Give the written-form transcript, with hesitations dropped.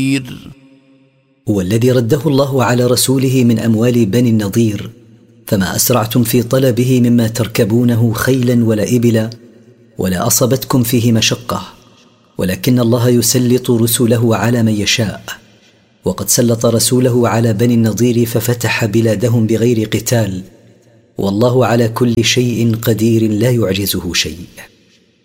هو الذي رده الله على رسوله من أموال بني النضير، فما أسرعتم في طلبه مما تركبونه خيلا ولا إبلا، ولا أصبتكم فيه مشقة، ولكن الله يسلط رسله على من يشاء، وقد سلط رسوله على بني النضير ففتح بلادهم بغير قتال، والله على كل شيء قدير لا يعجزه شيء.